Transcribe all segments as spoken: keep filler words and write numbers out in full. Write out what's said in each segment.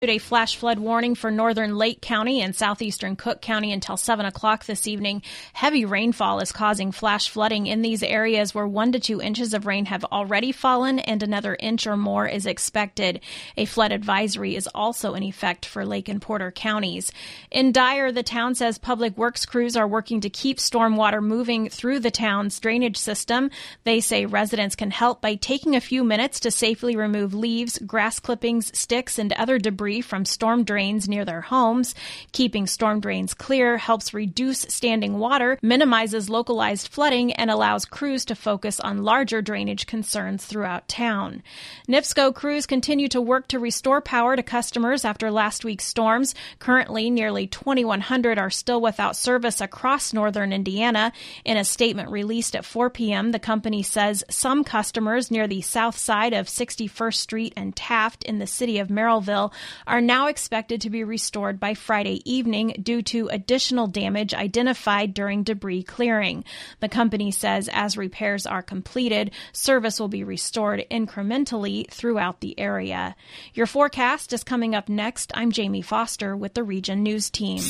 A flash flood warning for northern Lake County and southeastern Cook County until seven o'clock this evening. Heavy rainfall is causing flash flooding in these areas where one to two inches of rain have already fallen and another inch or more is expected. A flood advisory is also in effect for Lake and Porter counties. In Dyer, the town says public works crews are working to keep stormwater moving through the town's drainage system. They say residents can help by taking a few minutes to safely remove leaves, grass clippings, sticks, and other debris from storm drains near their homes. Keeping storm drains clear helps reduce standing water, minimizes localized flooding, and allows crews to focus on larger drainage concerns throughout town. N I P S C O crews continue to work to restore power to customers after last week's storms. Currently, nearly twenty-one hundred are still without service across northern Indiana. In a statement released at four p.m., the company says some customers near the south side of sixty-first Street and Taft in the city of Merrillville are now expected to be restored by Friday evening due to additional damage identified during debris clearing. The company says as repairs are completed, service will be restored incrementally throughout the area. Your forecast is coming up next. I'm Jamie Foster with the Region News Team.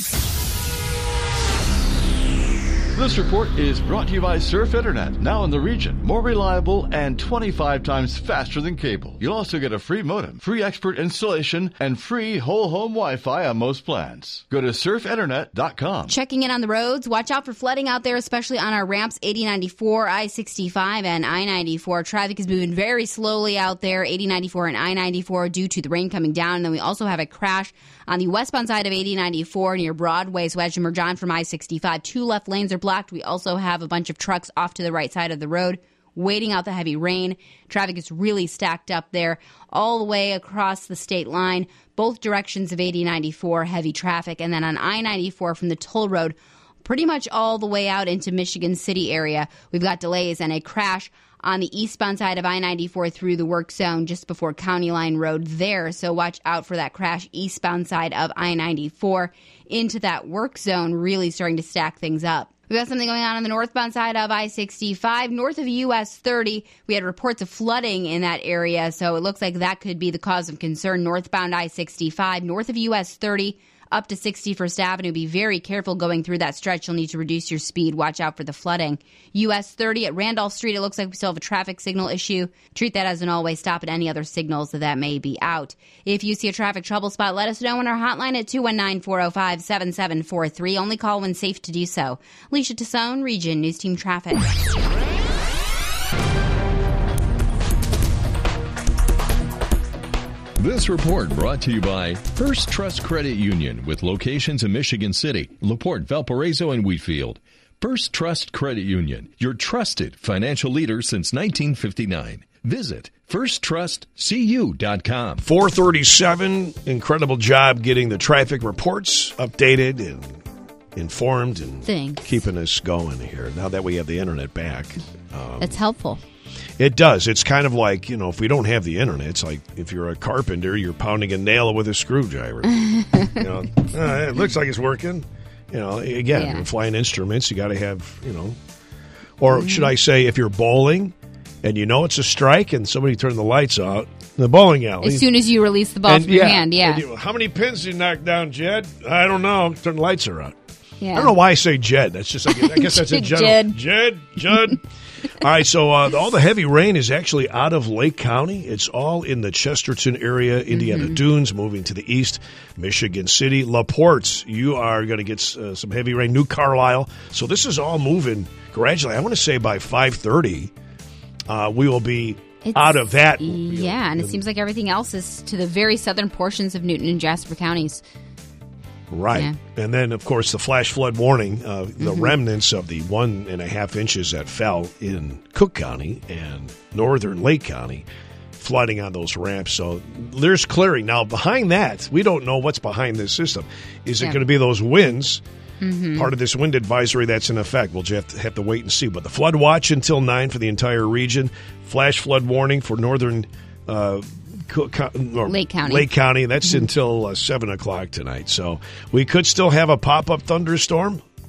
This report is brought to you by Surf Internet, now in the region, more reliable and twenty-five times faster than cable. You'll also get a free modem, free expert installation, and free whole home Wi-Fi on most plans. Go to surf internet dot com. Checking in on the roads. Watch out for flooding out there, especially on our ramps, eighty ninety-four, I sixty-five, and I ninety-four. Traffic is moving very slowly out there, eighty ninety-four and I ninety-four, due to the rain coming down. And then we also have a crash on the westbound side of eighty ninety-four near Broadway. So as you merge on from I sixty-five, two left lanes are blocked. We also have a bunch of trucks off to the right side of the road waiting out the heavy rain. Traffic is really stacked up there all the way across the state line, both directions of eighty ninety-four, heavy traffic. And then on I ninety-four from the toll road, pretty much all the way out into Michigan City area, we've got delays and a crash on the eastbound side of I ninety-four through the work zone just before County Line Road there. So watch out for that crash eastbound side of I ninety-four into that work zone, really starting to stack things up. We've got something going on on the northbound side of I sixty-five. North of U S thirty, we had reports of flooding in that area, so it looks like that could be the cause of concern. Northbound I sixty-five, north of U S thirty, up to sixty-first Avenue. Be very careful going through that stretch. You'll need to reduce your speed. Watch out for the flooding. U S thirty at Randolph Street, it looks like we still have a traffic signal issue. Treat that as an always stop at any other signals that that may be out. If you see a traffic trouble spot, let us know on our hotline at two one nine, four oh five, seven seven four three. Only call when safe to do so. Alicia Tassone, Region News Team Traffic. This report brought to you by First Trust Credit Union with locations in Michigan City, LaPorte, Valparaiso, and Wheatfield. First Trust Credit Union, your trusted financial leader since nineteen fifty-nine. Visit first trust c u dot com. four thirty-seven, incredible job getting the traffic reports updated and informed and Thanks. keeping us going here now that we have the internet back. Um, That's helpful. It does. It's kind of like, you know, if we don't have the internet, it's like if you're a carpenter, you're pounding a nail with a screwdriver. you know, uh, it looks like it's working. You know, again, Yeah. you're flying instruments, you got to have, you know, or mm-hmm. should I say, if you're bowling and you know it's a strike and somebody turned the lights out in the bowling alley. As soon as you release the ball and, from your yeah, hand, yeah. you, how many pins did you knock down, Jed? I don't know. Turn the lights are out. Yeah. I don't know why I say Jed. That's just, I guess, I guess that's a general. Jed. Jed, Judd. All right, so uh, all the heavy rain is actually out of Lake County. It's all in the Chesterton area, Indiana mm-hmm. Dunes, moving to the east, Michigan City. LaPorte, you are going to get uh, some heavy rain. New Carlisle. So this is all moving gradually. I want to say by five thirty, uh, we will be it's, out of that. Yeah, you know, and it seems like everything else is to the very southern portions of Newton and Jasper counties. Right. Yeah. And then, of course, the flash flood warning, uh, the mm-hmm. remnants of the one and a half inches that fell in Cook County and northern Lake County, flooding on those ramps. So there's clearing. Now, behind that, we don't know what's behind this system. Is yeah. it going to be those winds, mm-hmm. part of this wind advisory that's in effect? We'll just have to wait and see. But the flood watch until nine for the entire region. Flash flood warning for northern uh Lake County. Lake County. That's mm-hmm. until uh, seven o'clock tonight. So we could still have a pop-up thunderstorm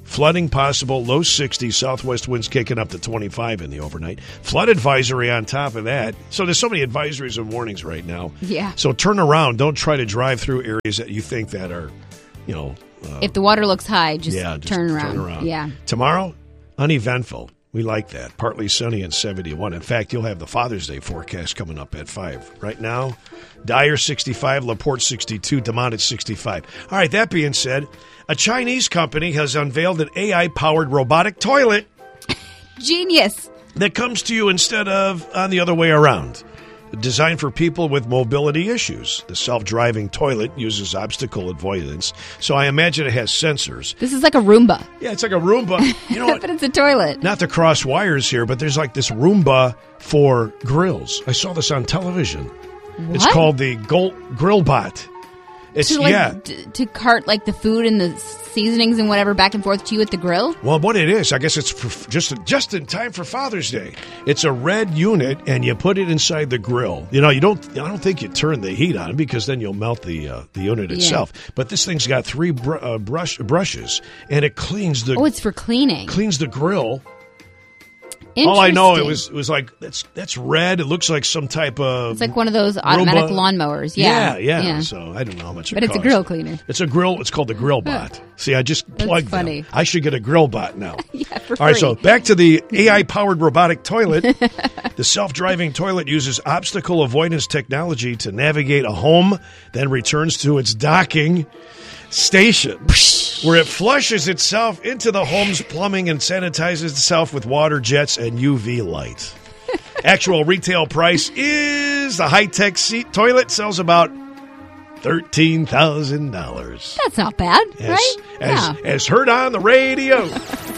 Flooding possible, low sixties, southwest winds kicking up to twenty-five in the overnight. Flood advisory on top of that. So there's so many advisories and warnings right now. Yeah. So turn around. Don't try to drive through areas that you think that are, you know. Uh, if the water looks high, just, yeah, just turn around. turn around. Yeah. Tomorrow, uneventful. We like that. Partly sunny and seventy-one. In fact, you'll have the Father's Day forecast coming up at five. Right now, Dyer sixty-five, LaPorte sixty-two, DeMont at sixty-five. All right, that being said, a Chinese company has unveiled an A I-powered robotic toilet. Genius. That comes to you instead of on the other way around. Designed for people with mobility issues. The self-driving toilet uses obstacle avoidance, so I imagine it has sensors. This is like a Roomba. Yeah, it's like a Roomba. You know what? But it's a toilet. Not to cross wires here, but there's like this Roomba for grills. I saw this on television. What? It's called the Gol- Grillbot. It's to, like, yeah. d- to cart like the food and the seasonings and whatever back and forth to you at the grill? Well, what it is, I guess it's for just just in time for Father's Day. It's a red unit, and you put it inside the grill. You know, you don't. I don't think you turn the heat on because then you'll melt the uh, the unit Yeah. itself. But this thing's got three br- uh, brush brushes, and it cleans the Oh, it's for cleaning. cleans the grill. All I know, it was it was like that's that's red. It looks like some type of It's like one of those automatic Roomba. lawnmowers. Yeah, yeah, yeah. So I don't know how much it But it's a costs. grill cleaner. It's a grill. It's called the Grillbot. See, I just That's plugged funny. them. I should get a Grillbot now. Yeah, for All right, free. so back to the A I-powered robotic toilet. The self-driving toilet uses obstacle avoidance technology to navigate a home, then returns to its docking station, where it flushes itself into the home's plumbing and sanitizes itself with water jets and U V light. Actual retail price is the high-tech seat toilet sells about thirteen thousand dollars. That's not bad, As, right? as, yeah. as heard on the radio.